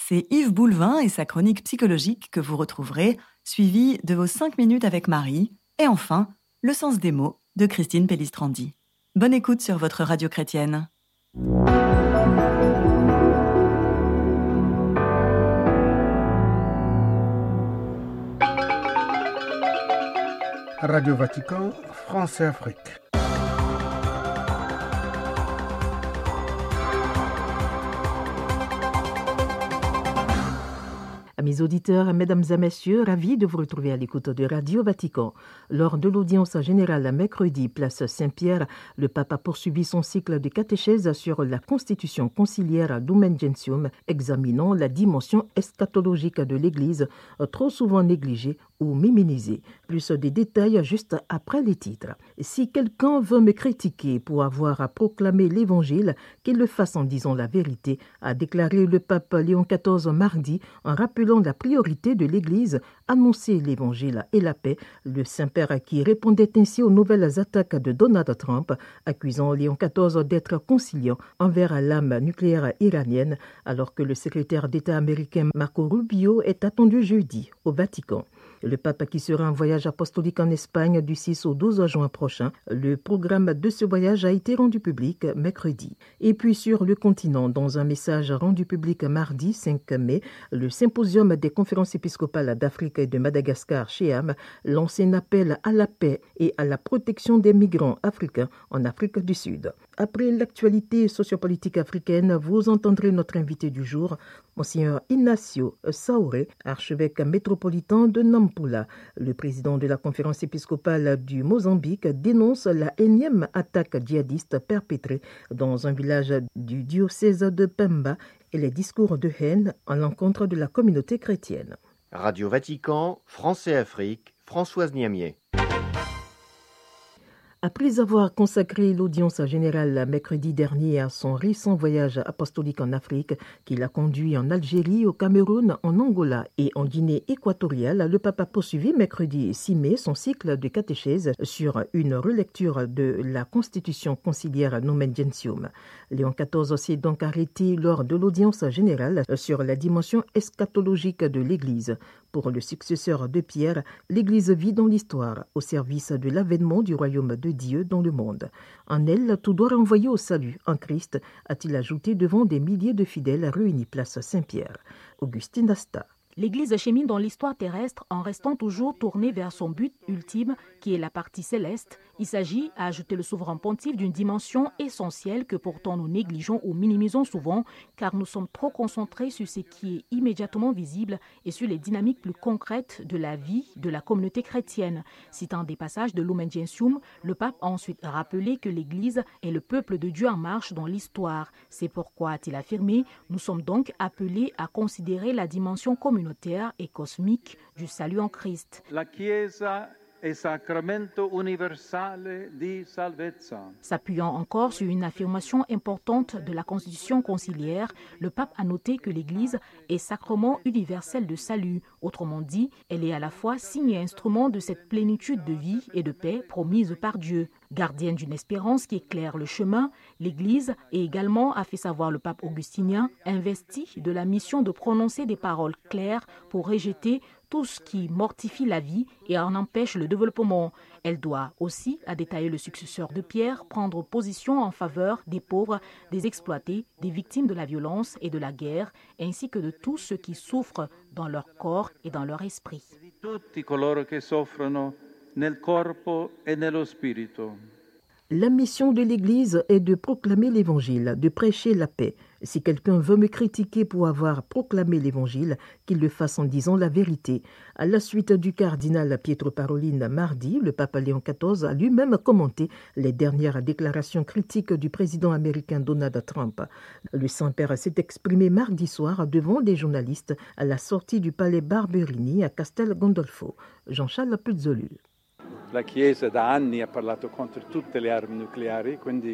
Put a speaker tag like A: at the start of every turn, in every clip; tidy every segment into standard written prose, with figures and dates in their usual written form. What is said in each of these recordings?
A: C'est Yves Boulevin et sa chronique psychologique que vous retrouverez, suivie de vos 5 minutes avec Marie, et enfin, le sens des mots de Christine Pellistrandi. Bonne écoute sur votre radio chrétienne.
B: Radio Vatican, France et Afrique.
C: Amis auditeurs, mesdames et messieurs, ravis de vous retrouver à l'écoute de Radio Vatican. Lors de l'audience générale mercredi, place Saint-Pierre, le pape a poursuivi son cycle de catéchèse sur la constitution conciliaire Lumen Gentium, examinant la dimension eschatologique de l'Église, trop souvent négligée ou minimisée. Plus de détails juste après les titres. Si quelqu'un veut me critiquer pour avoir proclamé l'Évangile, qu'il le fasse en disant la vérité, a déclaré le pape Léon XIV mardi en rappelant la priorité de l'Église, annoncer l'Évangile et la paix, le Saint-Père qui répondait ainsi aux nouvelles attaques de Donald Trump, accusant Léon XIV d'être conciliant envers l'âme nucléaire iranienne, alors que le secrétaire d'État américain Marco Rubio est attendu jeudi au Vatican. Le pape qui sera en voyage apostolique en Espagne du 6 au 12 juin prochain. Le programme de ce voyage a été rendu public mercredi. Et puis sur le continent, dans un message rendu public mardi 5 mai, le symposium des conférences épiscopales d'Afrique et de Madagascar, CHEAM, lance un appel à la paix et à la protection des migrants africains en Afrique du Sud. Après l'actualité sociopolitique africaine, vous entendrez notre invité du jour, Monseigneur Ignacio Sauré, archevêque métropolitain de Nampula. Le président de la conférence épiscopale du Mozambique dénonce la énième attaque djihadiste perpétrée dans un village du diocèse de Pemba et les discours de haine à l'encontre de la communauté chrétienne.
D: Radio Vatican, France et Afrique, Françoise Niamier.
C: Après avoir consacré l'audience générale mercredi dernier à son récent voyage apostolique en Afrique, qui l'a conduit en Algérie, au Cameroun, en Angola et en Guinée équatoriale, le pape a poursuivi mercredi 6 mai son cycle de catéchèse sur une relecture de la constitution conciliaire Lumen Gentium. Léon XIV s'est donc arrêté lors de l'audience générale sur la dimension eschatologique de l'Église. Pour le successeur de Pierre, l'Église vit dans l'histoire, au service de l'avènement du royaume de Dieu dans le monde. En elle, tout doit renvoyer au salut en Christ, a-t-il ajouté devant des milliers de fidèles réunis place Saint-Pierre. Augustine Asta.
E: L'Église chemine dans l'histoire terrestre en restant toujours tournée vers son but ultime, qui est la partie céleste. Il s'agit, a ajouté le souverain pontife, d'une dimension essentielle que pourtant nous négligeons ou minimisons souvent, car nous sommes trop concentrés sur ce qui est immédiatement visible et sur les dynamiques plus concrètes de la vie de la communauté chrétienne. Citant des passages de Lumen Gentium, le pape a ensuite rappelé que l'Église est le peuple de Dieu en marche dans l'histoire. C'est pourquoi, a-t-il affirmé, nous sommes donc appelés à considérer la dimension communautaire et cosmique du salut en Christ.
F: La Chiesa è sacramento universale di salvezza.
E: S'appuyant encore sur une affirmation importante de la constitution conciliaire, le pape a noté que l'Église est sacrement universel de salut. Autrement dit, elle est à la fois signe et instrument de cette plénitude de vie et de paix promise par Dieu. Gardienne d'une espérance qui éclaire le chemin, l'Église, et également, a fait savoir le pape augustinien, investie de la mission de prononcer des paroles claires pour rejeter tout ce qui mortifie la vie et en empêche le développement. Elle doit aussi, a détaillé le successeur de Pierre, prendre position en faveur des pauvres, des exploités, des victimes de la violence et de la guerre, ainsi que de tous ceux qui souffrent dans leur corps et dans leur esprit.
F: Tutti coloro che soffrono nel corpo e nello spirito.
C: La mission de l'Église est de proclamer l'Évangile, de prêcher la paix. Si quelqu'un veut me critiquer pour avoir proclamé l'Évangile, qu'il le fasse en disant la vérité. À la suite du cardinal Pietro Parolin mardi, le pape Léon XIV a lui-même commenté les dernières déclarations critiques du président américain Donald Trump. Le Saint-Père s'est exprimé mardi soir devant les journalistes à la sortie du palais Barberini à Castel Gandolfo. Jean-Charles Puzzolul.
F: La Chiesa da anni ha parlato contro tutte le armi nucleari, quindi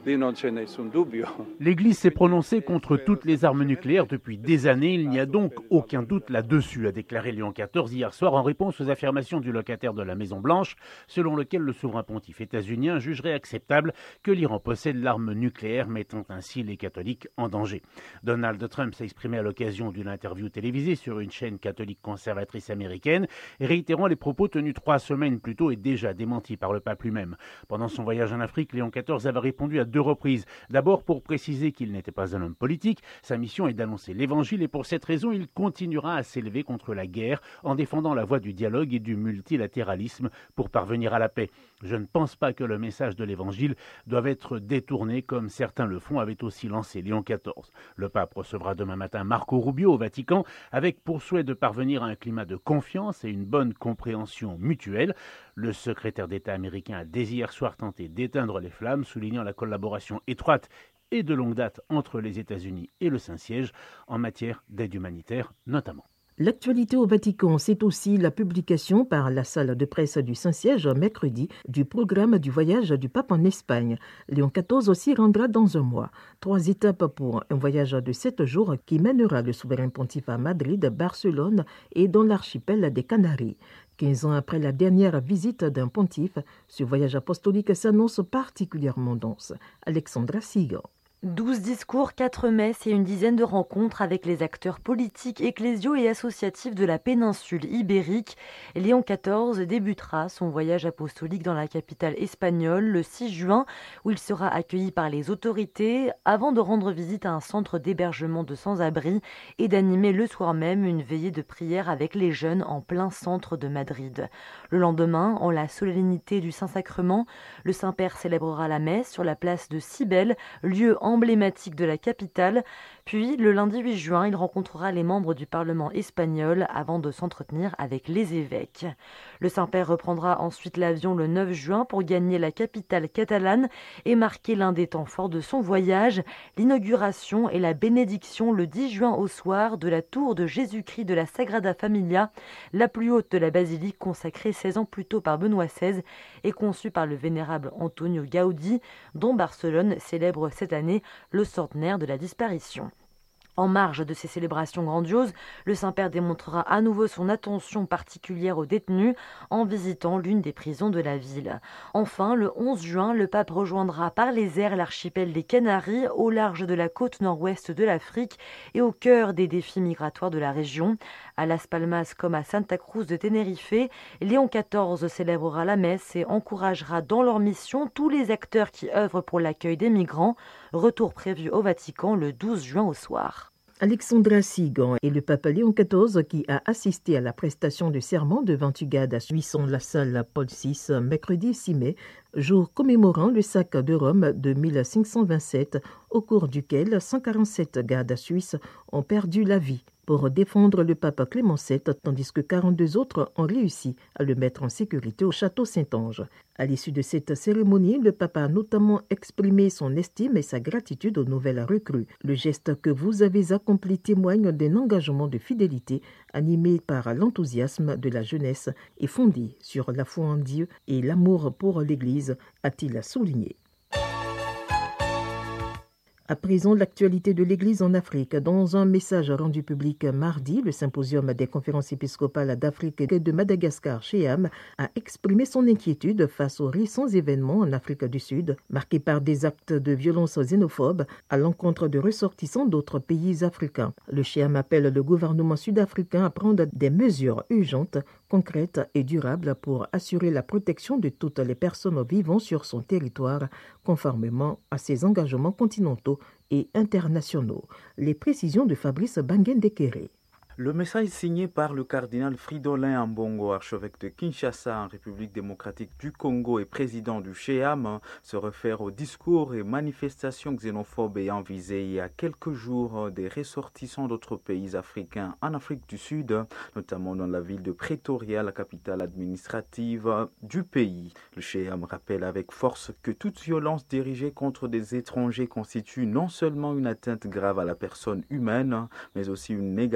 G: L'Église s'est prononcée contre toutes les armes nucléaires depuis des années. Il n'y a donc aucun doute là-dessus, a déclaré Léon XIV hier soir en réponse aux affirmations du locataire de la Maison-Blanche, selon lequel le souverain pontife états-unien jugerait acceptable que l'Iran possède l'arme nucléaire, mettant ainsi les catholiques en danger. Donald Trump s'est exprimé à l'occasion d'une interview télévisée sur une chaîne catholique conservatrice américaine, réitérant les propos tenus 3 semaines plus tôt et déjà démentis par le pape lui-même. Pendant son voyage en Afrique, Léon XIV avait répondu à 2 reprises. D'abord pour préciser qu'il n'était pas un homme politique, sa mission est d'annoncer l'évangile et pour cette raison il continuera à s'élever contre la guerre en défendant la voie du dialogue et du multilatéralisme pour parvenir à la paix. Je ne pense pas que le message de l'évangile doive être détourné comme certains le font, avait aussi lancé Léon XIV. Le pape recevra demain matin Marco Rubio au Vatican avec pour souhait de parvenir à un climat de confiance et une bonne compréhension mutuelle. Le secrétaire d'État américain a dès hier soir tenté d'éteindre les flammes, soulignant la collaboration étroite et de longue date entre les États-Unis et le Saint-Siège en matière d'aide humanitaire notamment.
C: L'actualité au Vatican, c'est aussi la publication par la salle de presse du Saint-Siège mercredi du programme du voyage du pape en Espagne. Léon XIV s'y rendra dans un mois. 3 étapes pour un voyage de 7 jours qui mènera le souverain pontife à Madrid, Barcelone et dans l'archipel des Canaries. 15 ans après la dernière visite d'un pontife, ce voyage apostolique s'annonce particulièrement dense. Alexandra Sigan.
H: 12 discours, 4 messes et une dizaine de rencontres avec les acteurs politiques, ecclésiaux et associatifs de la péninsule ibérique. Léon XIV débutera son voyage apostolique dans la capitale espagnole le 6 juin, où il sera accueilli par les autorités avant de rendre visite à un centre d'hébergement de sans-abri et d'animer le soir même une veillée de prière avec les jeunes en plein centre de Madrid. Le lendemain, en la solennité du Saint-Sacrement, le Saint-Père célébrera la messe sur la place de Cibele, lieu emblématique de la capitale. Puis, le lundi 8 juin, il rencontrera les membres du Parlement espagnol avant de s'entretenir avec les évêques. Le Saint-Père reprendra ensuite l'avion le 9 juin pour gagner la capitale catalane et marquer l'un des temps forts de son voyage, l'inauguration et la bénédiction le 10 juin au soir de la tour de Jésus-Christ de la Sagrada Familia, la plus haute de la basilique consacrée 16 ans plus tôt par Benoît XVI et conçue par le vénérable Antonio Gaudí, dont Barcelone célèbre cette année le centenaire de la disparition. En marge de ces célébrations grandioses, le Saint-Père démontrera à nouveau son attention particulière aux détenus en visitant l'une des prisons de la ville. Enfin, le 11 juin, le pape rejoindra par les airs l'archipel des Canaries, au large de la côte nord-ouest de l'Afrique et au cœur des défis migratoires de la région. À Las Palmas comme à Santa Cruz de Tenerife, Léon XIV célébrera la messe et encouragera dans leur mission tous les acteurs qui œuvrent pour l'accueil des migrants. Retour prévu au Vatican le 12 juin au soir.
C: Alexandra Sigan et le pape Léon XIV qui a assisté à la prestation de serment de 28 gardes suissons la salle Paul VI mercredi 6 mai, jour commémorant le sac de Rome de 1527, au cours duquel 147 gardes suisses ont perdu la vie pour défendre le pape Clément VII, tandis que 42 autres ont réussi à le mettre en sécurité au château Saint-Ange. À l'issue de cette cérémonie, le pape a notamment exprimé son estime et sa gratitude aux nouvelles recrues. Le geste que vous avez accompli témoigne d'un engagement de fidélité animé par l'enthousiasme de la jeunesse et fondé sur la foi en Dieu et l'amour pour l'Église, a-t-il souligné. À présent, l'actualité de l'Église en Afrique. Dans un message rendu public mardi, le symposium des conférences épiscopales d'Afrique et de Madagascar, CHEAM, a exprimé son inquiétude face aux récents événements en Afrique du Sud, marqués par des actes de violence xénophobes à l'encontre de ressortissants d'autres pays africains. Le CHEAM appelle le gouvernement sud-africain à prendre des mesures urgentes, concrètes et durables pour assurer la protection de toutes les personnes vivant sur son territoire, conformément à ses engagements continentaux et internationaux. Les précisions de Fabrice Bangendekere.
I: Le message signé par le cardinal Fridolin Ambongo, archevêque de Kinshasa en République démocratique du Congo et président du CHEAM, se réfère aux discours et manifestations xénophobes ayant visé il y a quelques jours des ressortissants d'autres pays africains en Afrique du Sud, notamment dans la ville de Pretoria, la capitale administrative du pays. Le CHEAM rappelle avec force que toute violence dirigée contre des étrangers constitue non seulement une atteinte grave à la personne humaine, mais aussi une négation des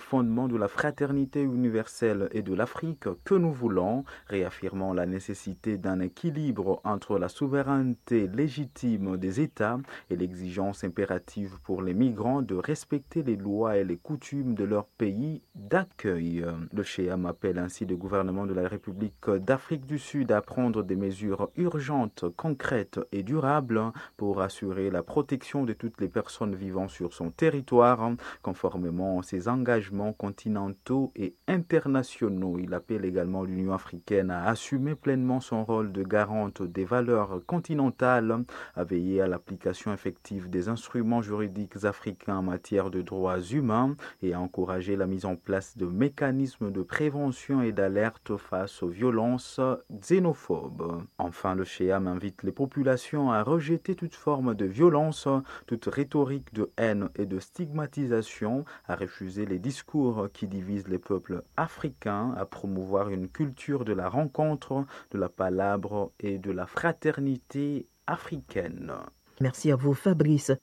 I: fondements de la fraternité universelle et de l'Afrique que nous voulons, réaffirmant la nécessité d'un équilibre entre la souveraineté légitime des États et l'exigence impérative pour les migrants de respecter les lois et les coutumes de leur pays d'accueil. Le CHEAM appelle ainsi le gouvernement de la République d'Afrique du Sud à prendre des mesures urgentes, concrètes et durables pour assurer la protection de toutes les personnes vivant sur son territoire, conformément à ses engagements continentaux et internationaux. Il appelle également l'Union africaine à assumer pleinement son rôle de garante des valeurs continentales, à veiller à l'application effective des instruments juridiques africains en matière de droits humains et à encourager la mise en place de mécanismes de prévention et d'alerte face aux violences xénophobes. Enfin, le CHEAM invite les populations à rejeter toute forme de violence, toute rhétorique de haine et de stigmatisation, à refuser les discours qui divisent les peuples africains, à promouvoir une culture de la rencontre, de la palabre et de la fraternité africaine.
C: Merci à vous, Fabrice.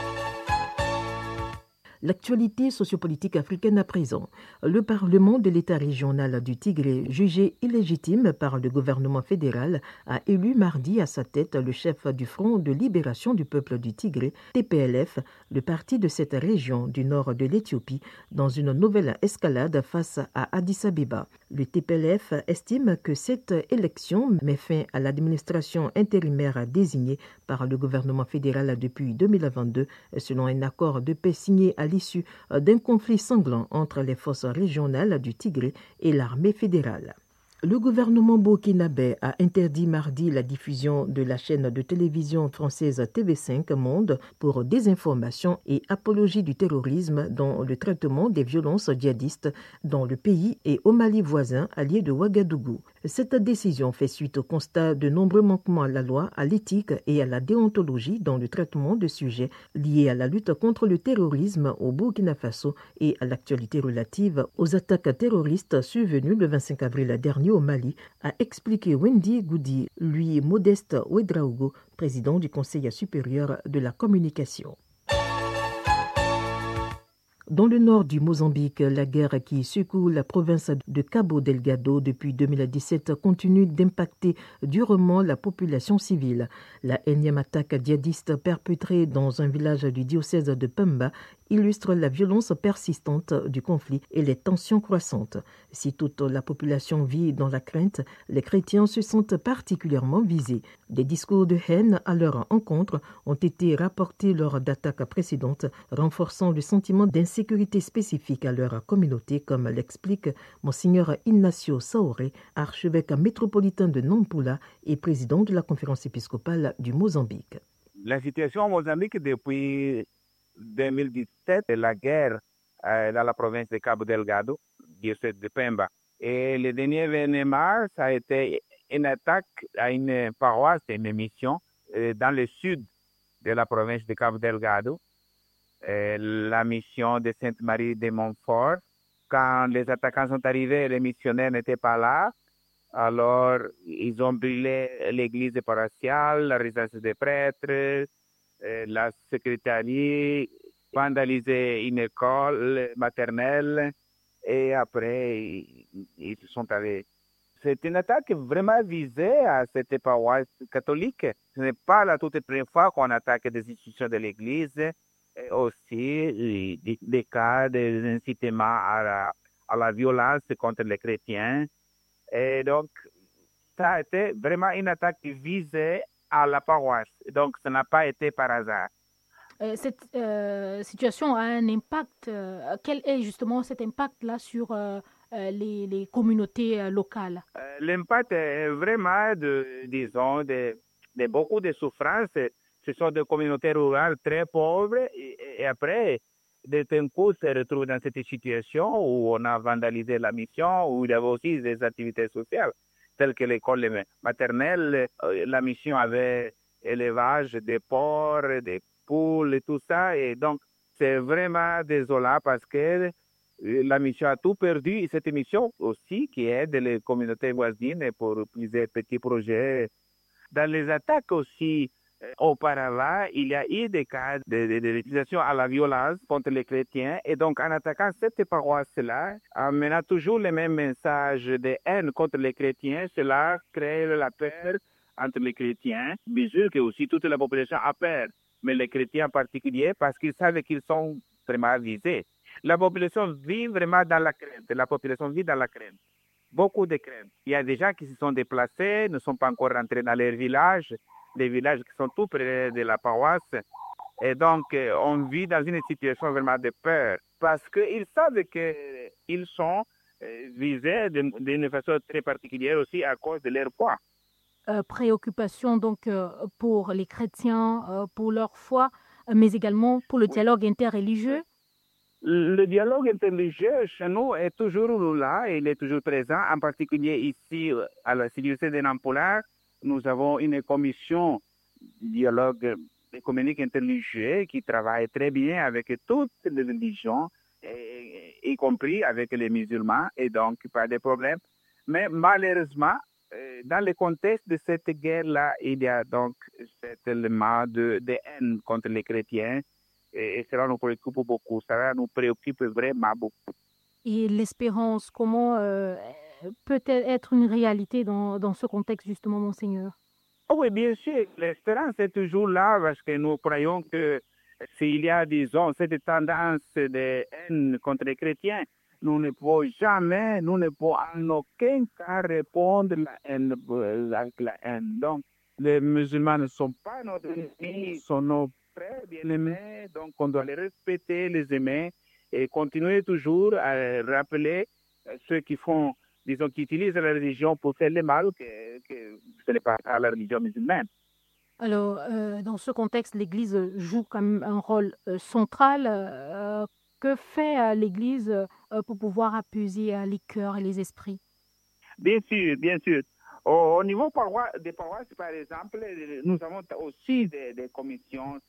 C: L'actualité sociopolitique africaine à présent. Le Parlement de l'État régional du Tigré, jugé illégitime par le gouvernement fédéral, a élu mardi à sa tête le chef du Front de libération du peuple du Tigré, TPLF, le parti de cette région du nord de l'Éthiopie, dans une nouvelle escalade face à Addis Abeba. Le TPLF estime que cette élection met fin à l'administration intérimaire désignée par le gouvernement fédéral depuis 2022, selon un accord de paix signé à l'issue d'un conflit sanglant entre les forces régionales du Tigré et l'armée fédérale. Le gouvernement burkinabé a interdit mardi la diffusion de la chaîne de télévision française TV5 Monde pour désinformation et apologie du terrorisme dans le traitement des violences djihadistes dans le pays et au Mali voisin allié de Ouagadougou. Cette décision fait suite au constat de nombreux manquements à la loi, à l'éthique et à la déontologie dans le traitement de sujets liés à la lutte contre le terrorisme au Burkina Faso et à l'actualité relative aux attaques terroristes survenues le 25 avril dernier au Mali, a expliqué Wendy Goudi, lui Modeste Ouedraogo, président du Conseil supérieur de la communication. Dans le nord du Mozambique, la guerre qui secoue la province de Cabo Delgado depuis 2017 continue d'impacter durement la population civile. La énième attaque djihadiste perpétrée dans un village du diocèse de Pemba illustre la violence persistante du conflit et les tensions croissantes. Si toute la population vit dans la crainte, les chrétiens se sentent particulièrement visés. Des discours de haine à leur encontre ont été rapportés lors d'attaques précédentes, renforçant le sentiment d'insécurité spécifique à leur communauté, comme l'explique Monseigneur Ignacio Saoré, archevêque métropolitain de Nampula et président de la conférence épiscopale du Mozambique.
J: La situation au Mozambique depuis 2017, la guerre dans la province de Cabo Delgado, diocèse de Pemba. Et le dernier événement, ça a été une attaque à une paroisse, une mission dans le sud de la province de Cabo Delgado, la mission de Sainte-Marie de Montfort. Quand les attaquants sont arrivés, les missionnaires n'étaient pas là. Alors, ils ont brûlé l'église paroissiale, la résidence des prêtres, la secrétariat, vandalisé une école maternelle et après, ils sont allés. C'est une attaque vraiment visée à cette paroisse catholique. Ce n'est pas la toute première fois qu'on attaque des institutions de l'Église. Et aussi des cas d'incitement à la violence contre les chrétiens. Et donc, ça a été vraiment une attaque visée à la paroisse. Donc, ça n'a pas été par hasard.
E: Cette situation a un impact. Quel est justement cet impact-là sur les communautés locales?
J: L'impact est vraiment, disons, de beaucoup de souffrances. Ce sont des communautés rurales très pauvres et après, d'un coup, se retrouvent dans cette situation où on a vandalisé la mission, où il y avait aussi des activités sociales, telles que l'école maternelle. La mission avait élevage des porcs, des poules et tout ça. Et donc, c'est vraiment désolant parce que la mission a tout perdu. Et cette mission aussi qui aide les communautés voisines pour plusieurs petits projets. Dans les attaques aussi, Auparavant, il y a eu des cas d'utilisation à la violence contre les chrétiens. Et donc, en attaquant cette paroisse-là, en menant toujours les mêmes messages de haine contre les chrétiens, cela crée la peur entre les chrétiens. Bien sûr que aussi toute la population a peur, mais les chrétiens en particulier, parce qu'ils savent qu'ils sont vraiment visés. La population vit vraiment dans la crainte. La population vit dans la crainte. Beaucoup de crainte. Il y a des gens qui se sont déplacés, ne sont pas encore rentrés dans leurs villages, des villages qui sont tout près de la paroisse. Et donc, on vit dans une situation vraiment de peur parce qu'ils savent qu'ils sont visés d'une façon très particulière aussi à cause de leur foi.
E: Préoccupation donc pour les chrétiens, pour leur foi, mais également pour le dialogue interreligieux.
J: Le dialogue interreligieux chez nous est toujours là, il est toujours présent, en particulier ici à la CIUC de Nampula. Nous avons une commission de dialogue économique interreligieux qui travaille très bien avec toutes les religions, y compris avec les musulmans, et donc pas de problème. Mais malheureusement, dans le contexte de cette guerre-là, il y a donc cet élément de haine contre les chrétiens. Et cela nous préoccupe beaucoup, cela nous préoccupe vraiment beaucoup.
E: Et l'espérance, comment peut-elle être une réalité dans ce contexte justement, Monseigneur?
J: Oui, bien sûr, l'espérance est toujours là parce que nous croyons que s'il y a, disons, cette tendance de haine contre les chrétiens, nous ne pouvons jamais, nous ne pouvons en aucun cas répondre avec la haine. Donc, les musulmans ne sont pas notre ennemi, ils sont nos frères bien-aimés, donc on doit les respecter, les aimer et continuer toujours à rappeler ceux qui font, disons, qui utilisent la religion pour faire le mal, que ce n'est pas la religion musulmane.
E: Alors, dans ce contexte, l'Église joue quand même un rôle central. Que fait l'Église pour pouvoir apaiser les cœurs et les esprits?
J: Bien sûr, bien sûr. Au niveau des paroisses, par exemple, nous avons aussi des commissions,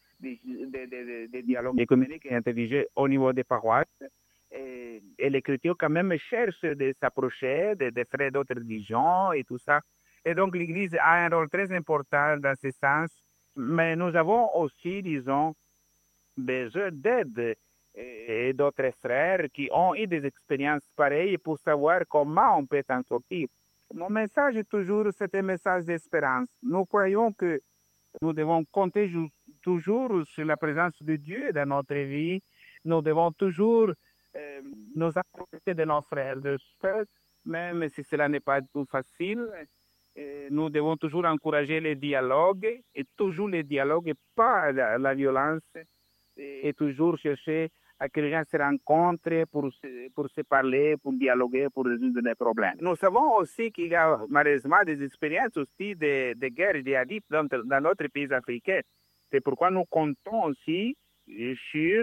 J: des dialogues économiques et intelligents au niveau des paroisses. Et les chrétiens quand même cherchent de s'approcher des frères d'autres religions et tout ça. Et donc l'Église a un rôle très important dans ce sens. Mais nous avons aussi, disons, besoin d'aide et d'autres frères qui ont eu des expériences pareilles pour savoir comment on peut s'en sortir. Mon message est toujours, c'est un message d'espérance. Nous croyons que nous devons compter toujours sur la présence de Dieu dans notre vie. Nous devons toujours nous approcher de nos frères, de sœurs, même si cela n'est pas tout facile. Nous devons toujours encourager les dialogues, et toujours les dialogues, et pas la violence, et toujours chercher à que les gens se rencontrent pour se parler, pour dialoguer, pour résoudre des problèmes. Nous savons aussi qu'il y a malheureusement des expériences aussi de guerre djihadistes dans notre pays africain. C'est pourquoi nous comptons aussi sur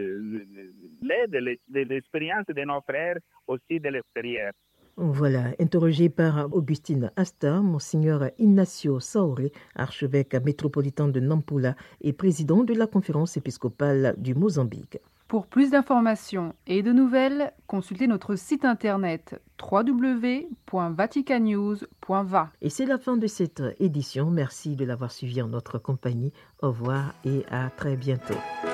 J: l'aide, l'expérience de nos frères aussi de l'extérieur.
C: Voilà, interrogé par Augustine Asta, Monseigneur Ignacio Sauré, archevêque métropolitain de Nampula et président de la conférence épiscopale du Mozambique.
K: Pour plus d'informations et de nouvelles, consultez notre site internet www.vaticanews.va.
C: Et c'est la fin de cette édition. Merci de l'avoir suivi en notre compagnie. Au revoir et à très bientôt.